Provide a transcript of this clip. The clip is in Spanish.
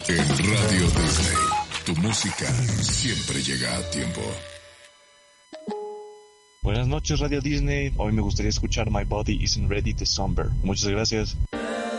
En Radio Disney, tu música siempre llega a tiempo. Buenas noches, Radio Disney. Hoy me gustaría escuchar My Body Isn't Ready de Somber. Muchas gracias.